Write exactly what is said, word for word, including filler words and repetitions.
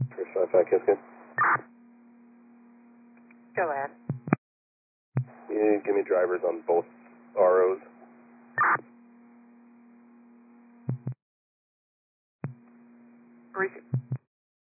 Three five five, Kiskin. Go ahead. You give me drivers on both R Os. Receive.